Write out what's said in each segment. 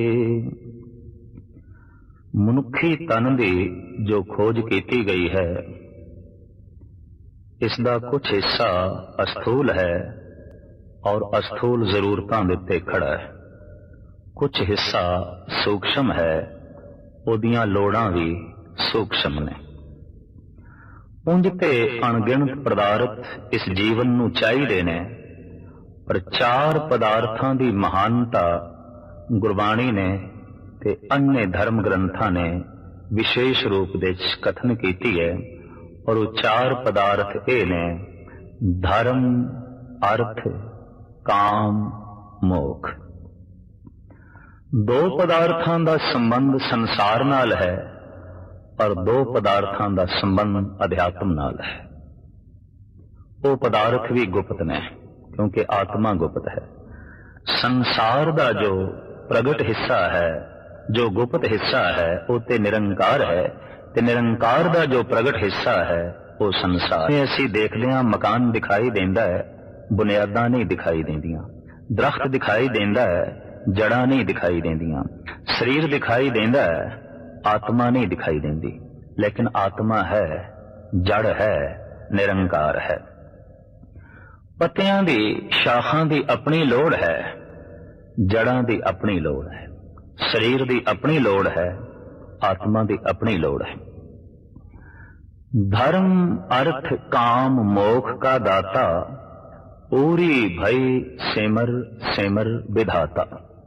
ਮਨੁੱਖੀ ਤਨ ਦੀ ਜੋ ਖੋਜ ਕੀਤੀ ਗਈ ਹੈ, ਇਸ ਦਾ ਕੁਝ ਹਿੱਸਾ ਅਸਥੂਲ ਹੈ ਔਰ ਅਸਥੂਲ ਜ਼ਰੂਰਤਾਂ ਦੇ ਉੱਤੇ ਖੜਾ ਹੈ। ਕੁਝ ਹਿੱਸਾ ਸੂਖਸ਼ਮ ਹੈ, ਉਹਦੀਆਂ ਲੋੜਾਂ ਵੀ ਸੂਖਸ਼ਮ ਨੇ। ਉਂਝ ਤੇ ਅਣਗਿਣਤ ਪਦਾਰਥ ਇਸ ਜੀਵਨ ਨੂੰ ਚਾਹੀਦੇ ਨੇ, ਪਰ ਚਾਰ ਪਦਾਰਥਾਂ ਦੀ ਮਹਾਨਤਾ ਗੁਰਬਾਣੀ ਨੇ ਤੇ अन्य ਧਰਮ ਗ੍ਰੰਥਾਂ ਨੇ ਵਿਸ਼ੇਸ਼ ਰੂਪ ਦੇ ਕਥਨ ਕੀਤੀ ਹੈ। ਔਰ ਉਹ ਚਾਰ ਪਦਾਰਥ ਇਹ ਨੇ: ਧਰਮ, ਅਰਥ, ਕਾਮ, ਮੋਖ। ਦੋ ਪਦਾਰਥਾਂ ਦਾ ਸੰਬੰਧ ਸੰਸਾਰ ਨਾਲ ਹੈ ਔਰ ਦੋ ਪਦਾਰਥਾਂ ਦਾ ਸੰਬੰਧ ਅਧਿਆਤਮ ਨਾਲ ਹੈ। ਉਹ ਪਦਾਰਥ ਵੀ ਗੁਪਤ ਨੇ, ਕਿਉਂਕਿ ਆਤਮਾ ਗੁਪਤ ਹੈ। ਸੰਸਾਰ ਦਾ ਜੋ ਪ੍ਰਗਟ ਹਿੱਸਾ ਹੈ, ਜੋ ਗੁਪਤ ਹਿੱਸਾ ਹੈ, ਉਹ ਤੇ ਨਿਰੰਕਾਰ ਹੈ, ਤੇ ਨਿਰੰਕਾਰ ਦਾ ਜੋ ਪ੍ਰਗਟ ਹਿੱਸਾ ਹੈ ਉਹ ਸੰਸਾਰ। ਅਸੀਂ ਦੇਖਦੇ ਹਾਂ ਮਕਾਨ ਦਿਖਾਈ ਦਿੰਦਾ ਹੈ, ਬੁਨਿਆਦਾਂ ਨਹੀਂ ਦਿਖਾਈ ਦਿੰਦੀਆਂ। ਦਰਖਤ ਦਿਖਾਈ ਦਿੰਦਾ ਹੈ, ਜੜਾਂ ਨਹੀਂ ਦਿਖਾਈ ਦਿੰਦੀਆਂ। ਸਰੀਰ ਦਿਖਾਈ ਦਿੰਦਾ ਹੈ, ਆਤਮਾ ਨਹੀਂ ਦਿਖਾਈ ਦਿੰਦੀ। ਲੇਕਿਨ ਆਤਮਾ ਹੈ, ਜੜ ਹੈ, ਨਿਰੰਕਾਰ ਹੈ। ਪੱਤਿਆਂ ਦੀ, ਸ਼ਾਖਾਂ ਦੀ ਆਪਣੀ ਲੋੜ ਹੈ, ਜੜਾਂ ਦੀ ਆਪਣੀ ਲੋੜ ਹੈ, ਸਰੀਰ ਦੀ ਆਪਣੀ ਲੋੜ ਹੈ, आत्मा की अपनी लोड़ है। धर्म, अर्थ, काम, मोख का दाता, पूरी भई सिमर सिमर विधाता।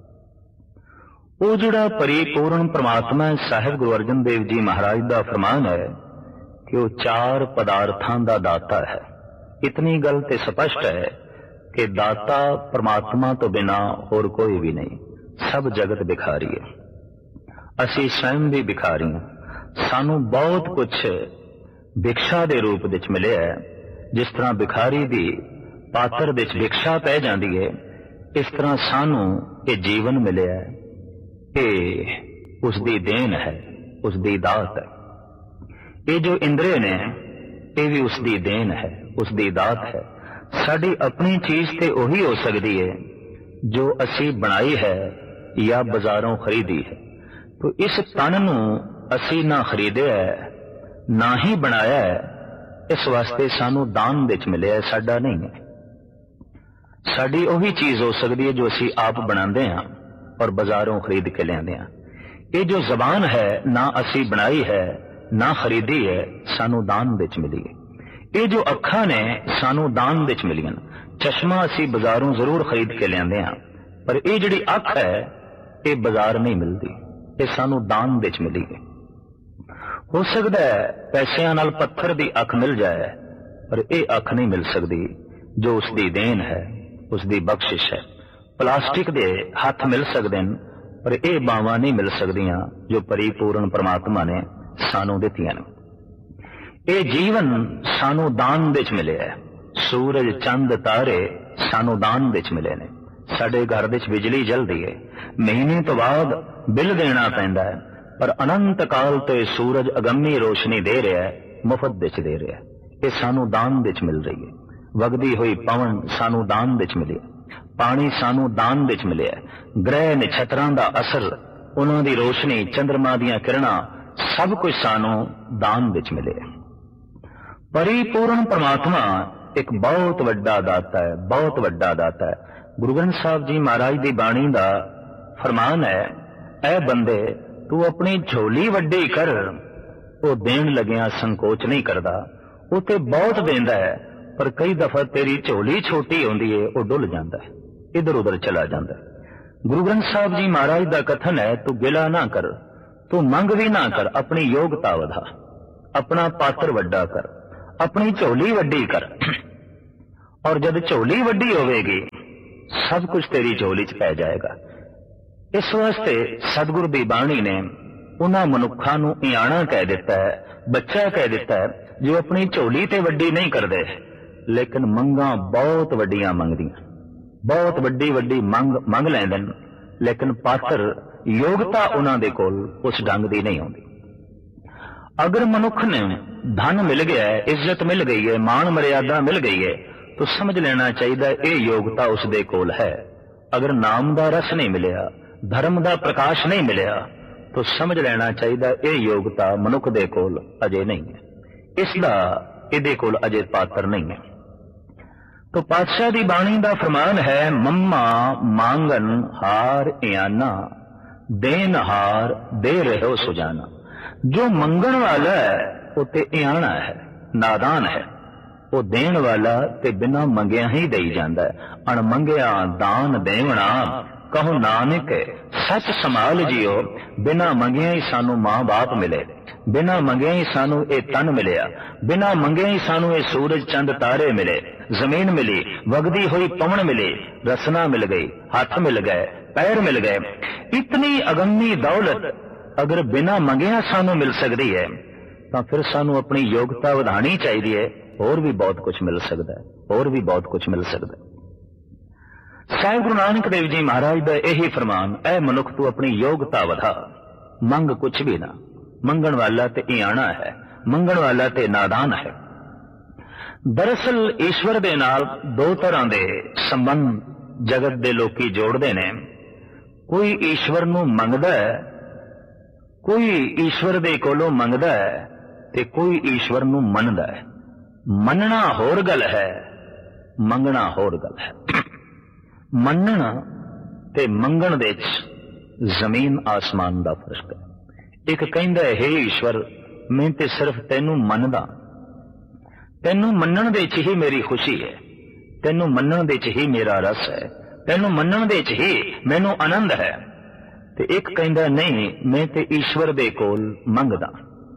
वो जिहड़ा परिपूर्ण परमात्मा साहिब गुरु अर्जन देव जी महाराज का फरमान है कि वो चार पदार्थां का दाता है। इतनी गल ते स्पष्ट है कि दाता परमात्मा तो बिना होर कोई भी नहीं। सब जगत भिखारी है, असी स्वयं भी भिखारी हां। सानू बहुत कुछ भिक्षा दे रूप विच मिलिया है। जिस तरह भिखारी दी पात्र विच भिक्षा पै जांदी है, इस तरह सानू ये जीवन मिलिया है, ये उसदी देन है, उसदी दात है। ये जो इंद्रिय ने, ये भी उसदी देन है, उसदी दात है। साडी अपनी चीज ते उही हो सकती है जो असी बनाई है या बाजारों खरीदी है। तो इस तन नूं असी ना खरीदिया है, ना ही बनाया है। इस वास्ते सानू दान विच मिलिया, साडा नहीं है। साडी उही चीज हो सकती है जो असी आप बनाते हैं और बाजारों खरीद के लियाते हैं। ये जो जबान है, ना असी बनाई है, ना खरीदी है, सानू दान विच मिली है। ये जो अखां ने, सानू दान विच मिलियां। चश्मा असी बाजारों जरूर खरीद के लियाते हैं, पर ये जिहड़ी अख है, ये बाजार नहीं मिलती, ये सानू दान विच मिली है। हो सकता है पैसिਆਂ नाल पत्थर दी अख मिल जाए, पर यह अख नहीं मिल सकती जो उसकी देन है, उसकी बख्शिश है। प्लास्टिक दे हाथ मिल सकते हैं, पर यह बावां नहीं मिल सकदियां जो परिपूर्ण परमात्मा ने सानू दित्तियां ने। ये जीवन सानू दान विच मिले है। सूरज, चंद, तारे सानू दान विच मिले ने। साडे घर विच बिजली जलदी है, महीने तो बाद बिल देना पैंदा है, पर अनंत काल तो ये सूरज अगम्मी रोशनी दे रहा है, मुफ्त विच दे रहा है। ये सानू दान विच मिल रही है। वगदी हुई पवन सानू दान विच मिली है, पानी सानू दान विच मिले है। ग्रह नक्षत्रां दा असर, उन्हां दी रोशनी, चंद्रमा दीयां किरणां, सब कुछ सानू दान विच मिले है। परिपूर्ण परमात्मा एक बहुत वड्डा दाता है, बहुत वड्डा दाता है। गुरु ग्रंथ साहब जी महाराज की बाणी का फरमान है, ऐ बंदे तू अपनी झोली वड्डी कर, वो देन लगिया संकोच नहीं करता। वो ते बहुत देंदा है, पर कई दफा तेरी झोली छोटी होंदी है, वो डुल जाता है, इधर उधर चला जाता है। गुरु ग्रंथ साहब जी महाराज का कथन है, तू गिला ना कर, तू मंग भी ना कर, अपनी योग्यता वधा, अपना पात्र वड्डा कर, अपनी झोली वड्डी कर। और जब झोली वड्डी होवेगी, सब कुछ तेरी झोली च पै जाएगा। इस वास्ते सतगुरु दी बाणी ने उन्हां मनुक्खां नूं इयाणा कह दिता है, बच्चा कह दिता है, जो अपनी झोली ते वड्डी नहीं करदे, लेकिन मंगां बहुत वड्डियां मंगदियां, बहुत वड्डी वड्डी मंग लैंदे ने, लेकिन पात्र योग्यता उन्हां दे कोल उस ढंग दी नहीं होंदी। अगर मनुख ने धन मिल गया है, इज्जत मिल गई है, मान मर्यादा मिल गई है, तो समझ लेना चाहिए ये योग्यता उसदे कोल है। अगर नाम दा रस नहीं मिलिया, धर्म का प्रकाश नहीं मिलिया तो समझ लेना चाहिए यह योग्यता मनुख दे कोल अजे नहीं है, इसका इहदे कोल अजे पात्र नहीं है। तो पातशाह दी बाणी दा फरमान है, मम्मा मांगन हार इयाना, देन हार दे रहो सुजाना। जो मंगण वाला है वो ते इयाना है, नादान है। वो देण वाला ते बिना मंगिया ही दई जांदा है। अणमंगिया दान देवना, कहो नानक सच संभाल जियो। बिना मंगिया ही सानू मां बाप मिले, बिना मंगिया ही सानू ये तन मिलिया, बिना मंगिया ही सानू ये सूरज चंद तारे मिले, जमीन मिली, वगदी हुई पवन मिली, रसना मिल गई, हाथ मिल गए, पैर मिल गए। इतनी अगम्मी दौलत अगर बिना मंगिया सानू मिल सकती है तो फिर सानू अपनी योग्यता वधानी चाहिए है। और भी बहुत कुछ मिल सकता है, और भी बहुत कुछ मिल सकता है। साहिब गुरु नानक देव जी महाराज का यही फरमान, ऐ मनुख तू अपनी योग्यता वधा, मंग कुछ भी ना। मंगण वाला ते इयाना है, मंगण वाला ते नादान है। दरअसल ईश्वर दे नाल दो तरह दे संबंध जगत दे लोकी जोड़दे ने। कोई ईश्वर नू मंगदा है, कोई ईश्वर दे कोलों मंगदा है ते कोई ईश्वर नू मनदा है। मनना होर गल है, मंगना होर गल है। मनना ते मंगण दे जमीन आसमान दा फर्क है। एक कहंदा है, हे ईश्वर मैं ते सिर्फ तैनू मनदा, तैनू मनण दे च ही मेरी खुशी है, तैनू मनण दे च ही मेरा रस है, तैनू मनण दे च ही मैनू आनंद है। ते एक कहंदा नहीं, मैं ते ईश्वर दे कोल मंगदा।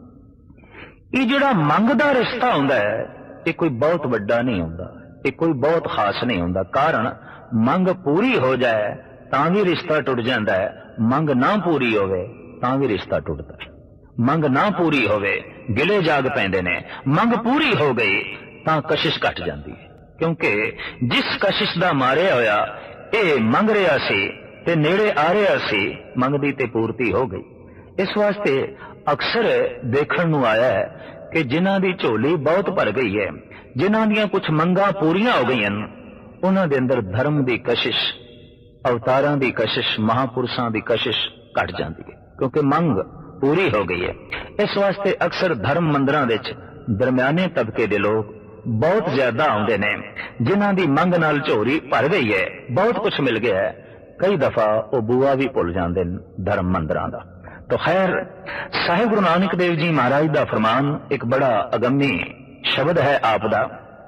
ये जिहड़ा मंगदा रिश्ता हुंदा है ये कोई बहुत वड्डा नहीं हुंदा, ये कोई बहुत खास नहीं हुंदा। कारण मंग पूरी हो जाए तां भी रिश्ता टुट जाता है, मंग ना पूरी होवे तां भी रिश्ता टुटदा है। मंग ना पूरी होवे गिले जाग पैंदे ने, मंग पूरी हो गई तां कशिश घट जाती है। क्योंकि जिस कशिश दा मारिया होया ये मंग रहा सी ते नेड़े आ रहा सी, मंगदी ते पूर्ति हो गई। इस वास्ते अक्सर देखण नूं आया है कि जिन्हां दी झोली बहुत भर गई है, जिन्हां दियां कुछ मंगां पूरियां हो गई, उन्हां दे अंदर धर्म दी कशिश, अवतारां दी कशिश, महापुरुषां दी कशिश घट जाती है, क्योंकि मंग पूरी हो गई है। इस वास्ते अक्सर धर्म मंदिरां विच दरम्याने तबके दे लोग बहुत ज्यादा आउंदे ने, जिन्हां दी मंग नाल झोली भर गई है, बहुत कुछ मिल गया है। कई दफा वो बुआ भी भुल जाते हैं धर्म मंदिरां दा। तो खैर साहिब गुरु नानक देव जी महाराज का फरमान एक बड़ा अगम्मी शब्द है आपदा।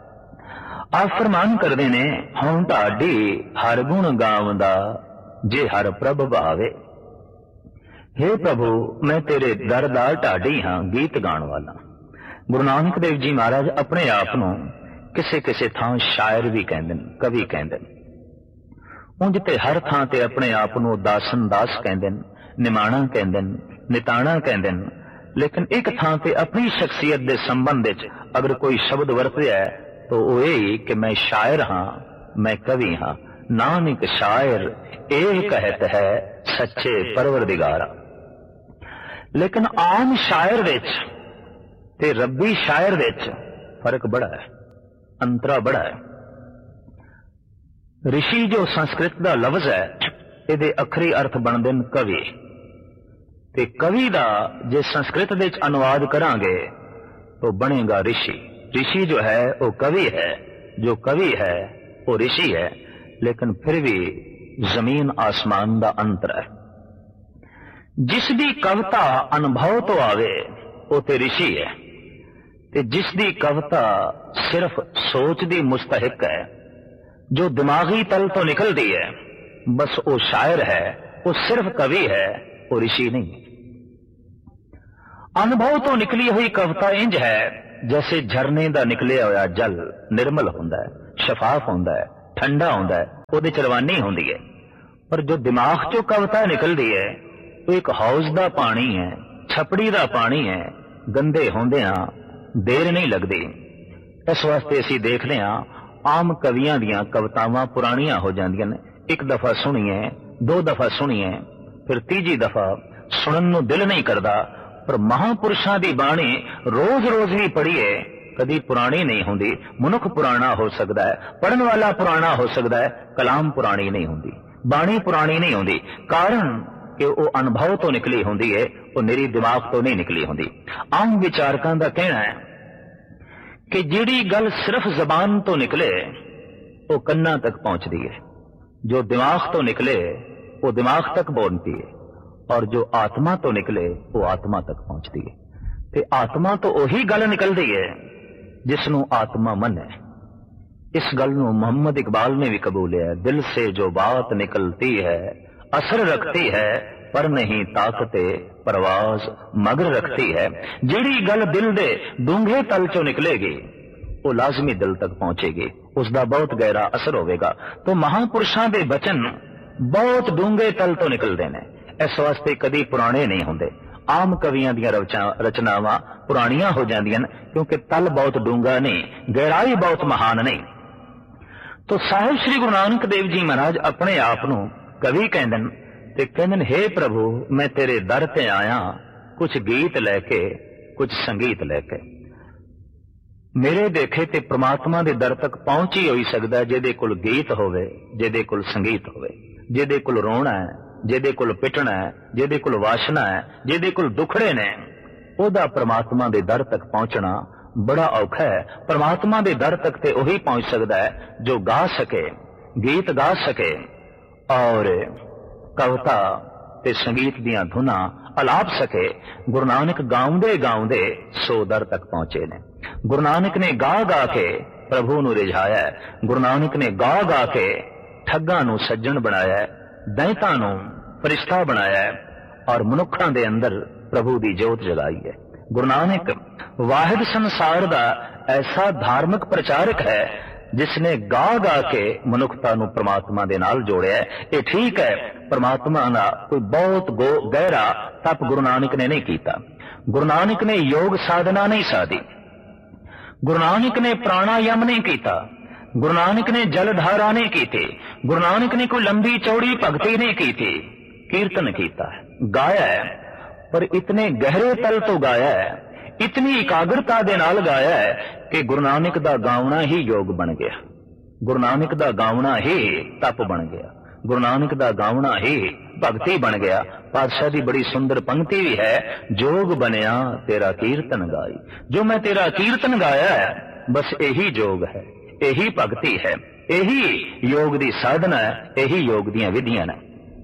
आप फरमान करते ने, हूं ढाडी हर गुण गावंदा जे हर प्रभ भावे। हे प्रभु मैं तेरे दर दा ढाडी हाँ, गीत गाण वाला। गुरु नानक देव जी महाराज अपने आप नूं किसे किसे थां शायर भी कहंदे ने, कवि कहंदे ने। उंज ते हर थां ते अपने आप नूं दासन दास कहंदे ने, निमाणा कहंदे ने, निताणा कहंदे ने। लेकिन एक थां ते अपनी शख्सियत दे संबंध विच अगर कोई शब्द वरतिया है तो वो यही कि मैं शायर हाँ, मैं कवि हाँ। नानक शायर ए कहत है सच्चे परवरदिगारा। लेकिन आम शायर विच ते रब्बी शायर विच फर्क बड़ा है, अंतरा बड़ा है। ऋषि जो संस्कृत का लफ्ज है, इहदे अखरी अर्थ बनदे ने कवि, ते कवि दा जे संस्कृत विच अनुवाद करांगे तो बनेगा ऋषि। ऋषि जो है वो कवि है, जो कवि है वो ऋषि है। लेकिन फिर भी जमीन आसमान दा अंतर है। जिसदी कविता अनुभव तो आवे वो ते ऋषि है, ते जिसदी कविता सिर्फ सोच दी मुस्तहिक है, जो दिमागी तल तो निकलती है, बस वो शायर है, वो सिर्फ कवि है, वो ऋषि नहीं। अनुभव तो निकली हुई कविता इंज है जैसे झरने का निकलिया हुआ जल निर्मल होंदा है, शफाफ होंदा है, ठंडा होंदा है, उहदे च रवानी होंदी है। पर जो दिमाग चो कविता निकलती है वो एक हौज का पानी है, छपड़ी का पानी है, गंदे होंदियां देर नहीं लगती। इस वास्ते असीं देखते हैं आम कवियां दियां कवितावां पुरानियां हो जांदियां ने। एक दफा सुनिए, दो दफा सुनिए, फिर तीजी दफा सुनन नूं दिल नहीं करता। पर महापुरुषां दी बाणी रोज रोज भी पढ़िए, कदी पुरानी नहीं हुंदी। मनुख पुराना हो सकता है, पढ़न वाला पुराना हो सकता है, कलाम पुरानी नहीं हुंदी। ਬਾਣੀ ਪੁਰਾਣੀ ਨਹੀਂ ਹੁੰਦੀ, ਕਾਰਨ ਕਿ ਉਹ ਅਨੁਭਵ ਤੋਂ ਨਿਕਲੀ ਹੁੰਦੀ ਹੈ, ਉਹ ਨਿਰੀ ਦਿਮਾਗ ਤੋਂ ਨਹੀਂ ਨਿਕਲੀ ਹੁੰਦੀ। ਆਮ ਵਿਚਾਰਕਾਂ ਦਾ ਕਹਿਣਾ ਹੈ ਕਿ ਜਿਹੜੀ ਗੱਲ ਸਿਰਫ ਜ਼ਬਾਨ ਤੋਂ ਨਿਕਲੇ ਉਹ ਕੰਨਾਂ ਤੱਕ ਪਹੁੰਚਦੀ ਹੈ, ਜੋ ਦਿਮਾਗ ਤੋਂ ਨਿਕਲੇ ਉਹ ਦਿਮਾਗ ਤੱਕ ਪਹੁੰਚਦੀ ਹੈ, ਔਰ ਜੋ ਆਤਮਾ ਤੋਂ ਨਿਕਲੇ ਉਹ ਆਤਮਾ ਤੱਕ ਪਹੁੰਚਦੀ ਹੈ। ਤੇ ਆਤਮਾ ਤੋਂ ਉਹੀ ਗੱਲ ਨਿਕਲਦੀ ਹੈ ਜਿਸ ਨੂੰ ਆਤਮਾ ਮੰਨੇ। ਇਸ ਗੱਲ ਨੂੰ ਮੁਹੰਮਦ ਇਕਬਾਲ ਨੇ ਵੀ ਕਬੂਲਿਆ, ਦਿਲ ਸੇ ਜੋ ਬਾਤ ਨਿਕਲਤੀ ਹੈ ਅਸਰ ਰੱਖਤੀ ਹੈ ਪਰ ਨਹੀਂ ਤਾਕਤੇ ਪਰਵਾਜ਼ ਮਗਰ ਰੱਖਤੀ ਹੈ। ਜਿਹੜੀ ਗੱਲ ਦਿਲ ਦੇ ਡੂੰਘੇ ਤਲ ਚੋਂ ਨਿਕਲੇਗੀ ਉਹ ਲਾਜ਼ਮੀ ਦਿਲ ਤੱਕ ਪਹੁੰਚੇਗੀ, ਉਸ ਦਾ ਬਹੁਤ ਗਹਿਰਾ ਅਸਰ ਹੋਵੇਗਾ। तो ਮਹਾਂਪੁਰਸ਼ਾਂ ਦੇ ਬਚਨ ਬਹੁਤ ਡੂੰਘੇ ਤਲ ਤੋਂ ਨਿਕਲਦੇ ਨੇ, ਇਸ ਵਾਸਤੇ ਕਦੀ ਪੁਰਾਣੇ ਨਹੀਂ ਹੁੰਦੇ। ਆਮ ਕਵੀਆਂ ਦੀਆਂ ਰਚਨਾਵਾਂ ਪੁਰਾਣੀਆਂ ਹੋ ਜਾਂਦੀਆਂ ਕਿਉਂਕਿ ਤਲ ਬਹੁਤ ਡੂੰਘਾ ਨਹੀਂ, ਗਹਿਰਾਈ ਬਹੁਤ ਮਹਾਨ ਨਹੀਂ। तो ਸਾਹਿਬ ਸ੍ਰੀ ਗੁਰੂ ਨਾਨਕ ਦੇਵ ਜੀ ਮਹਾਰਾਜ ਆਪਣੇ ਆਪ ਨੂੰ ਕਵੀ ਕਹਿੰਦੇ ਨੇ ਤੇ ਕਹਿੰਦੇ ਨੇ, हे ਪ੍ਰਭੂ ਮੈਂ ਤੇਰੇ ਦਰ ਤੇ ਆਇਆ ਕੁਝ ਗੀਤ ਲੈ ਕੇ ਕੁਝ ਸੰਗੀਤ ਲੈ ਕੇ। ਮੇਰੇ ਦੇਖੇ ਤੇ ਪ੍ਰਮਾਤਮਾ ਦੇ ਦਰ ਤੱਕ ਪਹੁੰਚ ਹੀ ਹੋਈ ਸਕਦਾ ਜਿਹਦੇ ਕੋਲ ਗੀਤ ਹੋਵੇ, ਜਿਹਦੇ ਕੋਲ ਸੰਗੀਤ ਹੋਵੇ, ਜਿਹਦੇ ਕੋਲ ਰੋਣਾ ਹੈ, ਜਿਹਦੇ ਕੋਲ ਪਿਟਣਾ ਹੈ, ਜਿਹਦੇ ਕੋਲ ਵਾਸ਼ਨਾ ਹੈ, ਜਿਹਦੇ ਕੋਲ ਦੁਖੜੇ ਨੇ, ਉਹਦਾ ਪ੍ਰਮਾਤਮਾ ਦੇ ਦਰ ਤੱਕ ਪਹੁੰਚਣਾ ਬੜਾ ਔਖਾ ਹੈ। ਪ੍ਰਮਾਤਮਾ ਦੇ ਦਰ ਤੱਕ ਤੇ ਉਹੀ ਪਹੁੰਚ ਸਕਦਾ ਹੈ ਜੋ ਗਾ ਸਕੇ, ਗੀਤ ਗਾ ਸਕੇ ਔਰ ਕਵਿਤਾ ਤੇ ਸੰਗੀਤ ਦੀਆਂ ਧੁਨਾਂ ਅਲਾਪ ਸਕੇ। ਗੁਰੂ ਨਾਨਕ ਗਾਉਂਦੇ ਗਾਉਂਦੇ ਸੋ ਦਰ ਤੱਕ ਪਹੁੰਚੇ ਨੇ। ਗੁਰੂ ਨਾਨਕ ਨੇ ਗਾ ਗਾ ਕੇ ਪ੍ਰਭੂ ਨੂੰ ਰਿਝਾਇਆ, ਗੁਰੂ ਨਾਨਕ ਨੇ ਗਾ ਗਾ ਕੇ ਠੱਗਾਂ ਨੂੰ ਸੱਜਣ ਬਣਾਇਆ, ਦੈਂਤਾਂ ਨੂੰ ਫਰਿਸ਼ਤਾ ਬਣਾਇਆ ਔਰ ਮਨੁੱਖਾਂ ਦੇ ਅੰਦਰ ਪ੍ਰਭੂ ਦੀ ਜੋਤ ਜਗਾਈ ਹੈ। ਗੁਰੂ ਨਾਨਕ ਵਾਹਿਦ ਸੰਸਾਰ ਦਾ ਐਸਾ ਧਾਰਮਿਕ ਪ੍ਰਚਾਰਕ ਹੈ ਜਿਸ ਨੇ ਗਾ ਗਾ ਕੇ ਮਨੁੱਖਤਾ ਨੂੰ ਪ੍ਰਮਾਤਮਾ ਦੇ ਨਾਲ ਜੋੜਿਆ। ਇਹ ਠੀਕ ਹੈ, ਪ੍ਰਮਾਤਮਾ ਦਾ ਕੋਈ ਬਹੁਤ ਗਹਿਰਾ ਤਪ ਗੁਰੂ ਨਾਨਕ ਨੇ ਨਹੀਂ ਕੀਤਾ। ਗੁਰੂ ਨਾਨਕ ਨੇ ਯੋਗ ਸਾਧਨਾ ਨਹੀਂ ਸਾਧੀ, ਗੁਰੂ ਨਾਨਕ ਨੇ ਪ੍ਰਾਣਾਯਾਮ ਨਹੀਂ ਕੀਤਾ, ਗੁਰੂ ਨਾਨਕ ਨੇ ਜਲਧਾਰਾ ਨਹੀਂ ਕੀਤੀ, ਗੁਰੂ ਨਾਨਕ ਨੇ ਕੋਈ ਲੰਬੀ ਚੌੜੀ ਭਗਤੀ ਨਹੀਂ ਕੀਤੀ। ਕੀਰਤਨ ਕੀਤਾ, ਗਾਇਆ ਹੈ, ਪਰ ਇਤਨੇ ਗਹਿਰੇ ਤਲ ਤੋਂ ਗਾਇਆ ਹੈ, ਇਤਨੀ ਇਕਾਗਰਤਾ ਦੇ ਨਾਲ ਗਾਇਆ ਹੈ ਕਿ ਗੁਰੂ ਨਾਨਕ ਦਾ ਗਾਉਣਾ ਹੀ ਯੋਗ ਬਣ ਗਿਆ, ਗੁਰੂ ਨਾਨਕ ਦਾ ਗਾਉਣਾ ਹੀ ਤਪ ਬਣ ਗਿਆ, ਗੁਰੂ ਨਾਨਕ ਦਾ ਗਾਉਣਾ ਹੀ ਭਗਤੀ ਬਣ ਗਿਆ। ਪਾਤਸ਼ਾਹ ਦੀ ਬੜੀ ਸੁੰਦਰ ਪੰਕਤੀ ਵੀ ਹੈ, ਜੋਗ ਬਣਿਆ ਤੇਰਾ ਕੀਰਤਨ ਗਾਈ। ਜੋ ਮੈਂ ਤੇਰਾ ਕੀਰਤਨ ਗਾਇਆ ਹੈ ਬਸ ਇਹੀ ਜੋਗ ਹੈ, ਇਹੀ ਭਗਤੀ ਹੈ, ਇਹੀ ਯੋਗ ਦੀ ਸਾਧਨਾ ਹੈ, ਇਹੀ ਯੋਗ ਦੀਆਂ ਵਿਧੀਆਂ ਨੇ।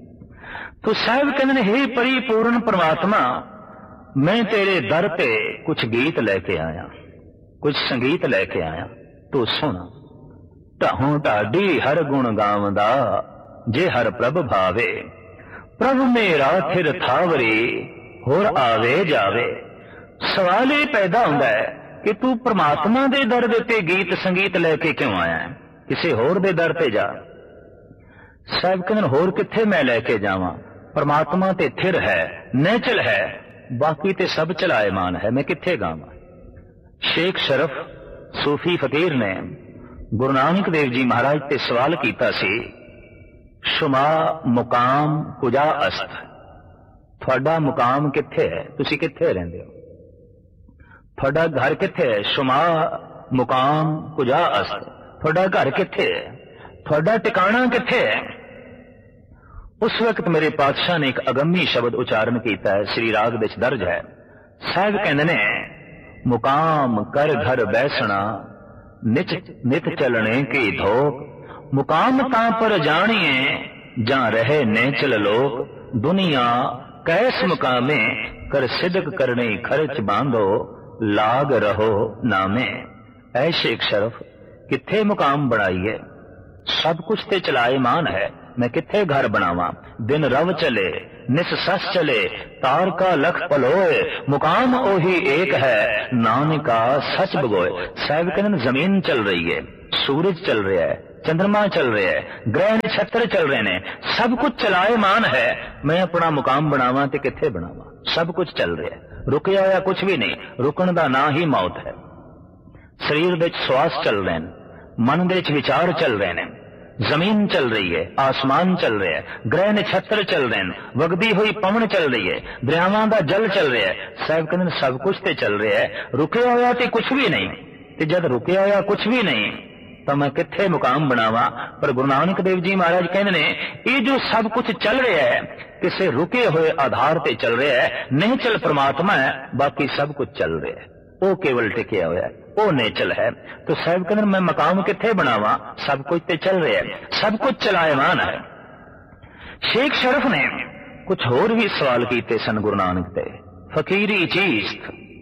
तो ਸਾਹਿਬ ਕਹਿੰਦੇ ਨੇ, हे परिपूर्ण परमात्मा मैं तेरे दर पे कुछ गीत लेके आया, कुछ संगीत लेके आया, तू सुन। ਢਾਹੋਂ ਢਾਡੀ हर गुण गावदा जे हर प्रभ भावे, प्रभ मेरा थिर थावरे होर आवे जावे। सवाल ये पैदा होता है कि तू परमात्मा दे दर ते गीत संगीत लेके क्यों आया है, किसी होर दे दर ते जा। ਸਾਹਿਬ ਕਹਿੰਦੇ होर किथे मैं लेके जावां, परमात्मा ते थिर है, नेचल है, बाकी ते सब चलायमान है, मैं किथे गावां। शेख शरफ सूफी फकीर ने गुरु नानक देव जी महाराज ते सवाल कीता सी, शुमा मुकाम कुजा अस्त, थोड़ा मुकाम किथे है, तुसी किथे रहिंदे हो, थोड़ा घर किथे है। शुमा मुकाम कुजा अस्त, थोड़ा घर किथे है, थोड़ा टिकाणा किथे है। उस वक्त मेरे पातशाह ने एक अगम्मी शब्द उच्चारण किया है, श्री राग विच दर्ज है। साहब कहंदे ने, मुकाम कर घर बैसना नित चलने की धोक, मुकाम तां पर जानिए जहां रहे नेचल लोक, दुनिया कैस मुकामे कर सिदक करने खर्च बांधो, लाग रहो नामे। ऐ शेख शरफ किथे मुकाम बनाइए, सब कुछ ते चलायमान है, मैं किथे घर बनावा। दिन रव चले निस सस चले, तार का लख पलोए, मुकाम ओही एक है, नानका सच बगोए। साहब कहते जमीन चल रही है, सूरज चल रहा है, चंद्रमा चल रहा है, ग्रह नक्षत्र चल रहे ने, सब कुछ चलायमान है, मैं अपना मुकाम बनावा ते किथे बनावा। सब कुछ चल रहा है, रुकया होया कुछ भी नहीं, रुकन दा ना ही मौत है। शरीर दे श्वास चल रहे हैं, मन दे विचार चल रहे हैं, जमीन चल रही है, आसमान चल रहा है, ग्रह नक्षत्र चल रहे हैं, वगदी हुई पवन चल रही है, दरियावां दा जल चल रहा है। साहब कहते सब कुछ ते चल रहा है, रुकया होया ते कुछ भी नहीं। ते जब रुकया होया कुछ भी नहीं तो मैं किथे मुकाम बनावा। पर गुरु नानक देव जी महाराज कहते ने ये जो सब कुछ चल रहा है किसी रुके हुए आधार पर चल रहा है। निहचल परमात्मा है, बाकी सब कुछ चल रहा है, वो केवल टिकया हुआ है, वो निहचल है। तो साहब कहते मैं मकाम किथे बनावा, सब कुछ तो चल रहा है, सब कुछ चलायमान है। शेख शरफ ने कुछ होर भी सवाल किए सन गुरु नानक ते। फकीरी चीज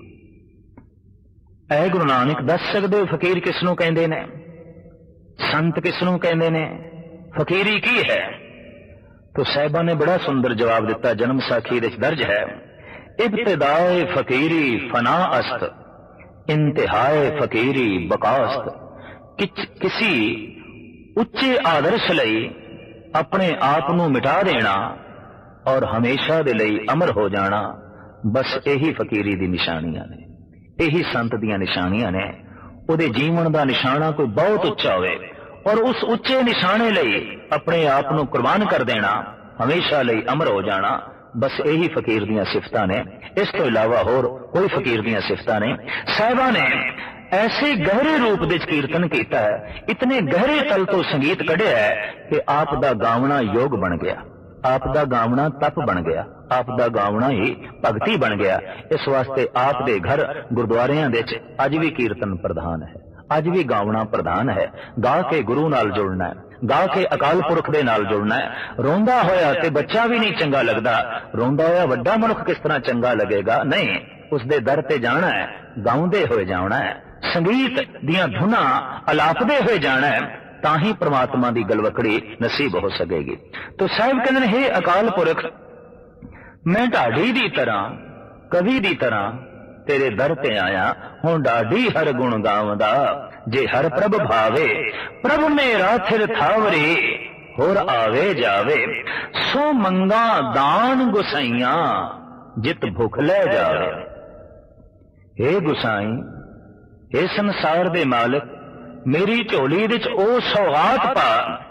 ऐ गुरु नानक दस सकदे हो फकीर किसनों कहंदे ने, संत किसनों कहंदे ने, फकीरी की है? तो साहिबा ने बड़ा सुंदर जवाब दिता, जन्म साखी दे दर्ज है। इब्तिदाए फकीरी फना अस्त, इंतहाए फकीरी बकास्त। किसी उच्चे आदर्श लई अपने आप नूं मिटा देना और हमेशा दे लई अमर हो जाना, बस यही फकीरी दी निशानियां ने, यही संत दियां निशानियां ने। उहदे जीवन दा निशाना कोई बहुत उच्चा होवे और उस उच्चे निशाने लई अपने आप नूं कुर्बान कर देना, हमेशा लई अमर हो जाना, बस यही फकीर दियां सिफतां ने। इस तो इलावा होर कोई फकीर दियां सिफतां नहीं। साहिबा ने ऐसे गहरे रूप दे कीर्तन किया है, इतने गहरे तल तो संगीत कढ़िया है कि आप दा गावना योग बन गया, आप दा गावना तप बन गया, आप दा गावना ही भगती बन गया। इस वास्ते आप दे घर गुरुद्वारियां दे च अज भी कीर्तन प्रधान है, अज भी गावना प्रधान है। गा के गुरु नाल जुड़ना है, गा के अकाल पुरख दे नाल जुड़ना है। रोंदा होया ते बच्चा भी नहीं चंगा लगदा, रोंदा होया वड्डा मनुख किस तरह चंगा लगेगा? नहीं, उसदे दर ते जाना है, गाउंदे होए जाना है, संगीत दियां धुनां अलापदे हुए जाना है, ताही परमात्मा दी गलवकड़ी नसीब हो सकेगी। तो साहिब कहते हे अकाल पुरख, मैं ढाडी दी तरह, कवि दी तरह तेरे दर ते आया हूं, ढाडी हर गुण गावदा जे हर प्रभ भावे। प्रभ मेरा थिर थावरे होर आवे जावे, सो मंगा दान गुसाइया जित भुख ले जावे। हे गुसाई, हे संसार दे मालिक, मेरी झोली विच ओ सौगात पा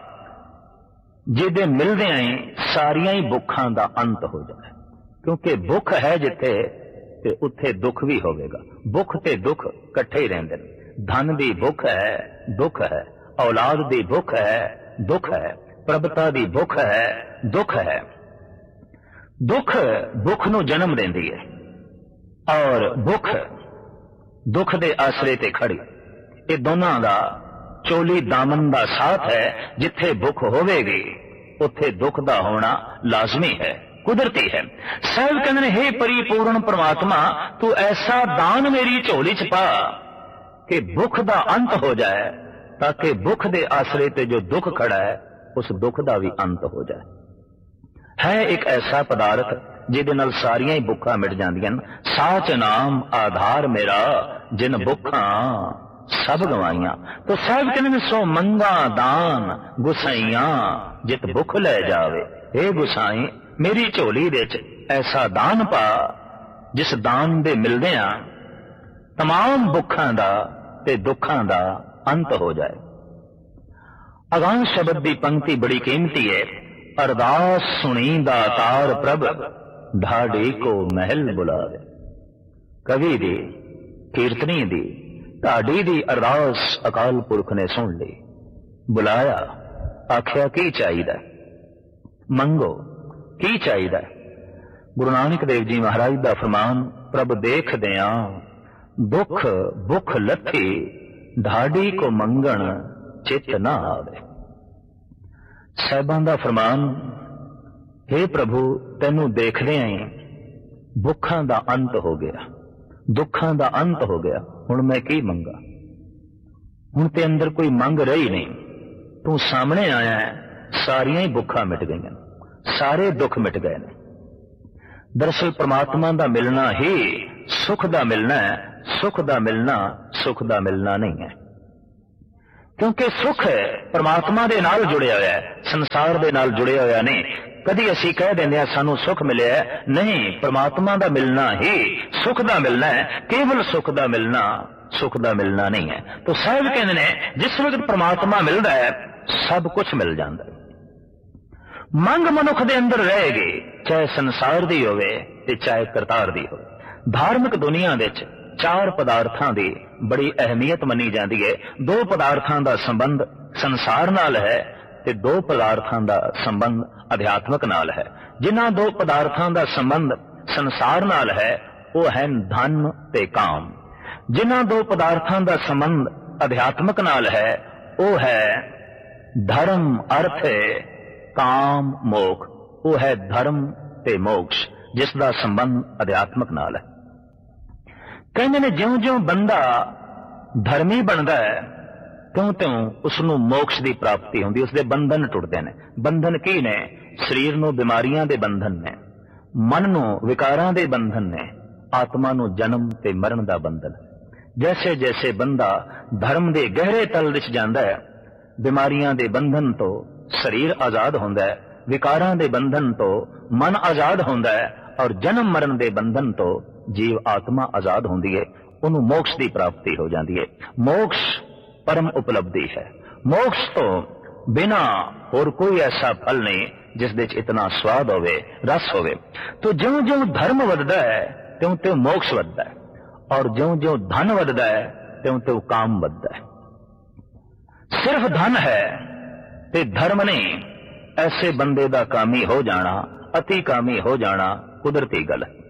जिहदे मिलदियां ही सारियां ही भुखां दा अंत हो जाए। क्योंकि भुख है जिथे ते उत्थे दुख भी होवेगा, भुख ते दुख इकट्ठे ही रहिंदे ने। धन दी भुख है, दुख है, औलाद दी भुख है, दुख है, प्रभुता दी भुख है, दुख है। दुख भुख नूं जन्म देंदी है और भुख दुख दे आसरे ते खड़ी। ये दोनों दा चोली दामन दा साथ है। जिथे भुख होवेगी उत्थे दुख दा होना लाजमी है, कुदरती है। साहिब कहते हे परिपूर्ण परमात्मा, तू ऐसा दान मेरी झोली च पा कि भुख दा अंत हो जाए, ताकि भुख दे आसरे ते जो दुख खड़ा है उस दुख दा भी अंत हो जाए। है एक ऐसा पदार्थ जिहदे नाल सारियां ही भुखां मिट जांदियां। साच नाम आधार मेरा, जिन भुखां सब गवाइयां। तो साहिब कहते सो मंगा दान गुसाइयां जित भुख ले जावे। हे गुसाई, मेरी झोली दे च ऐसा दान पा जिस दान दे मिलदियां तमाम भुखां दा ते दुखां दा अंत हो जाए। अगां शब्द दी पंक्ति बड़ी कीमती है। अरदास सुनी दातार प्रभ, ढाडी को महल बुलावे। कवि दी, कीर्तनी दी, ढाडी दी अरदास अकाल पुरख ने सुन ली। बुलाया, आख्या की चाहिदा, मंगो की चाहिदा। गुरु नानक देव जी महाराज दा फरमान, प्रभ देख दिया दुख भुख लथी, ढाडी को मंगण चित ना आवे। साहिबां दा फरमान, हे प्रभु तेनू देखदे ही भुखां दा अंत हो गया, दुखां दा अंत हो गया। हुण मैं की मंगा, हुण ते अंदर कोई मंग रही नहीं। तू सामने आया है, सारियां ही भुखां मिट गईयां, सारे दुख मिट गए ने। दरअसल परमात्मा दा मिलना ही सुख दा मिलना है, सुख दा मिलना सुख दा मिलना नहीं है। क्योंकि सुख परमात्मा दे नाल जुड़िया होया है, संसार दे नाल जुड़िया होया नहीं। कदी असी कह देंगे सानू सुख मिले है, नहीं, परमात्मा दा मिलना ही सुख दा मिलना है। केवल सुख दा मिलना सुख दा मिलना नहीं है। तो साहिब कहते हैं जिस वक्त परमात्मा मिलता है सब कुछ मिल जाता है। मंग मनुख दे अंदर रहेगी, चाहे संसार दी होवे ते चाहे करतार दी होवे। धार्मिक दुनिया दे चार पदार्थां दी बड़ी अहमियत मनी जाती है। दो पदार्थां दा संबंध संसार नाल है ते दो पदार्थां दा संबंध अध्यात्मक नाल है। जिन्हां दो पदार्थां दा संबंध संसार नाल है वो है धन ते काम। जिन्हां दो पदार्थां दा संबंध अध्यात्मक नाल है वो है धर्म अर्थ काम मोक्ष। वो है धर्म ते मोक्ष जिसका संबंध अध्यात्मक नाल है। कहते ने ज्यों ज्यों बंदा धर्मी बनता है त्यों त्यों उसनूं मोक्ष की प्राप्ति होंदी, उसके बंधन टुटते हैं। बंधन की ने? शरीर नूं बीमारियां दे बंधन ने, मन नूं विकारां दे बंधन ने, आत्मा नूं जन्म ते मरण दा बंधन। जैसे जैसे बंदा धर्म दे गहरे तल विच जांदा है, बीमारियां दे बंधन तो शरीर आजाद होंदा है, विकारां दे बंधन तो मन आजाद होंदा है और जन्म मरण दे बंधन तो जीव आत्मा आजाद होंदी है। उन्हों मोक्ष की प्राप्ति हो जाती है। मोक्ष परम उपलब्धि है। मोक्ष तो बिना और कोई ऐसा फल नहीं जिस दे इतना स्वाद होवे, रस होवे। तो ज्यों ज्यों धर्म वधदा है त्यों त्यों मोक्ष वधदा है, और ज्यों ज्यों धन वधदा है त्यों त्यों काम वधदा है। सिर्फ धन है ते धर्म नहीं, ऐसे बंदे दा कामी हो जाना, अति कामी हो जाना कुदरती गल है।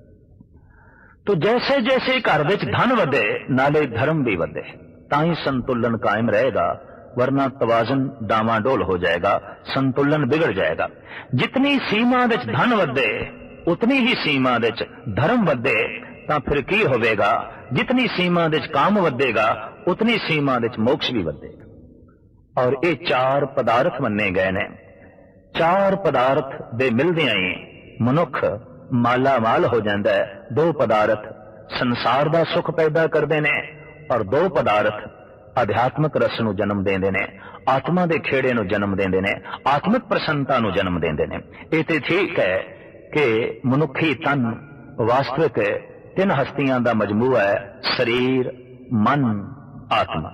तो जैसे जैसे घर विच धन वधे नाले धर्म भी वधे, तां ही संतुलन कायम रहेगा, वरना तवाजन डामाडोल हो जाएगा, संतुलन बिगड़ जाएगा। जितनी सीमा विच धन वधे उतनी ही सीमा विच धर्म वधे तां फिर की होवेगा? जितनी सीमा विच काम वधेगा उतनी सीमा विच मोक्ष भी वधेगा। और ये चार पदार्थ मन्ने गए ने। चार पदार्थ दे मिलदियां ही मनुख माला माल हो जाता है। दो पदार्थ संसार का सुख पैदा करते हैं और दो पदार्थ आध्यात्मिक रस नूं जन्म देंदे ने, आत्मा के खेड़े नूं जन्म देंदे ने, आत्मिक प्रसन्नता नूं जन्म देंदे ने। ये तो ठीक है कि मनुखी तन वास्तविक तीन हस्तियां का मजमूआ है, शरीर मन आत्मा।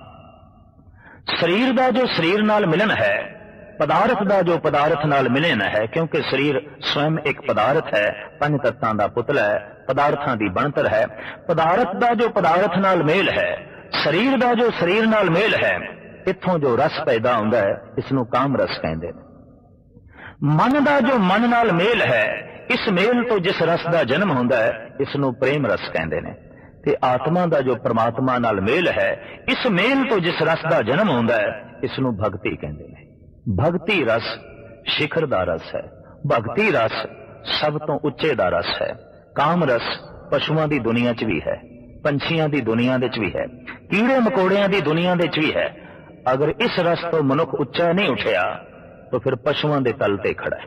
शरीर का जो शरीर नाल मिलन है, पदार्थ का जो पदार्थ नाल मिलन है, क्योंकि शरीर स्वयं एक पदार्थ है, पंज तत्तां दा पुतला है, पदार्थां दी बनतर है। पदार्थ का जो पदार्थ नाल मेल है, शरीर का जो शरीर नाल मेल है, इत्थों जो रस पैदा होंदा है इसनूं काम रस कहंदे ने। मन का जो मन नाल मेल है, इस मेल तो जिस रस का जन्म होंदा है इसनूं प्रेम रस कहंदे ने। ते आत्मा का जो परमात्मा नाल मेल है, इस मेल तो जिस रस का जन्म होंदा है इसनूं भगती कहंदे ने। भगती रस शिखर दा रस है, भगती रस सब तो उच्चे दा रस है। काम रस पशुओं की दुनिया च भी है, पंछियों की दुनिया विच भी है, कीड़े मकोड़ियां की दुनिया विच भी है। अगर इस रस तो मनुख उच्चा नहीं उठिया तो फिर पशुओं के तल ते खड़ा है।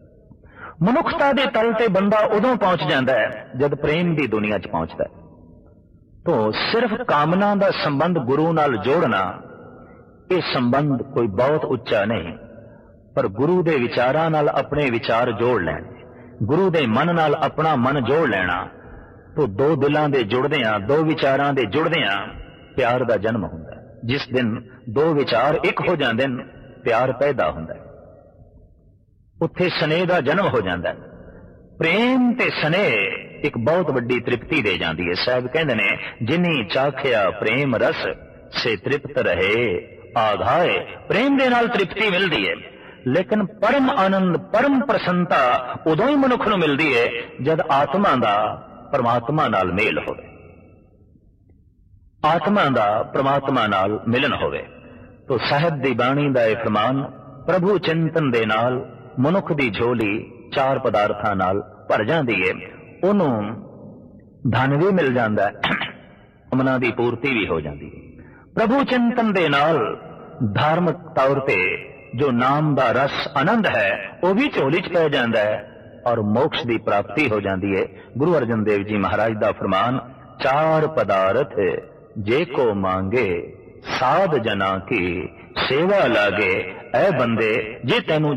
मनुखता के तल ते बंदा उदों पहुंच जाता है जब प्रेम की दुनिया च पहुंचता है। तो सिर्फ कामना का संबंध गुरु नाल जोड़ना, ये संबंध कोई बहुत उच्चा नहीं, पर गुरु दे विचारां नाल अपने विचार जोड़ लेने, गुरु दे मन नाल अपना मन जोड़ लेना, तो दो दिलां दे जुड़दियां, दो विचारां दे जुड़दियां प्यार का जन्म हुंदा है। जिस दिन दो विचार एक हो जाते हैं प्यार पैदा होंदा है, उत्थे स्नेह का जन्म हो जाता है। प्रेम ते स्नेह एक बहुत वड्डी तृप्ति दे जाती है। साहब कहंदे ने, जिनी चाखिया प्रेम रस से तृप्त रहे आघाए। प्रेम दे नाल तृप्ति मिलती है, लेकिन परम आनंद परम प्रसन्नता उदों ही मनुख नूं मिलती है जब आत्मा दा परमात्मा नाल मेल होवे, आत्मा दा परमात्मा नाल मिलन होवे। तो साहिब दी बाणी दा यह फरमान, प्रभु चिंतन दे नाल मनुख दी झोली चार पदार्थां नाल भर जांदी है। उन्हों धन भी मिल जाता है, कामना दी पूर्ति भी हो जाती है। प्रभु चिंतन दे नाल धार्मिक तौर पे जो नाम दा रस आनंद है वह भी झोली च पै जाता है और मोक्ष की प्राप्ति हो जाती है। गुरु अर्जन देव जी महाराज दा फरमान, चार पदार्थ जे को मांगे साध जना की सेवा लागे। ऐ बंदे जे तेनू